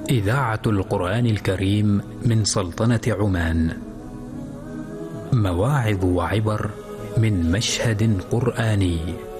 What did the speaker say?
إذاعة القرآن الكريم من سلطنة عمان. مواعظ وعبر من مشهد قرآني.